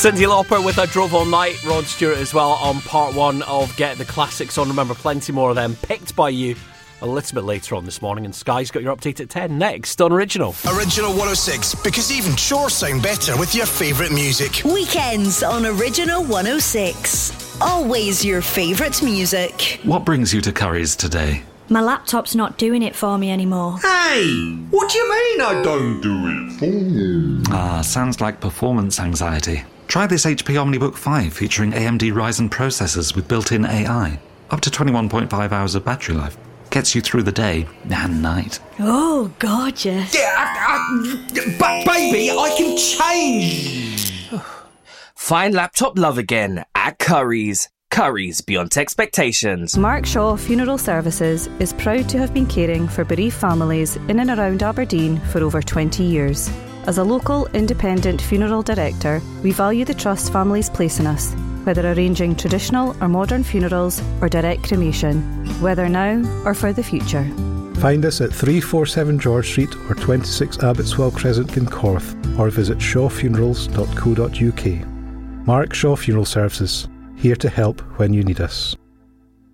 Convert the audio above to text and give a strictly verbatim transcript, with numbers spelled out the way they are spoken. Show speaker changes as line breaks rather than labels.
Cyndi Lauper with I Drove All Night. Rod Stewart as well on part one of Get the Classics on. Remember, plenty more of them picked by you a little bit later on this morning. And Sky's got your update at ten next on Original.
Original one oh six, because even chores sound better with your favourite music.
Weekends on Original one oh six. Always your favourite music.
What brings you to Curry's today?
My laptop's not doing it for me anymore.
Hey, what do you mean I don't do it for you?
Ah, sounds like performance anxiety. Try this H P OmniBook five featuring A M D Ryzen processors with built-in A I. Up to twenty-one point five hours of battery life. Gets you through the day and night.
Oh, gorgeous.
Yeah, I, I, but baby, I can change.
Find laptop love again at Curry's. Curry's beyond expectations.
Mark Shaw Funeral Services is proud to have been caring for bereaved families in and around Aberdeen for over twenty years. As a local independent funeral director, we value the trust families place in us, whether arranging traditional or modern funerals or direct cremation, whether now or for the future.
Find us at three forty-seven George Street or twenty-six Abbotswell Crescent in Corth, or visit shaw funerals dot co dot uk. Mark Shaw Funeral Services, here to help when you need us.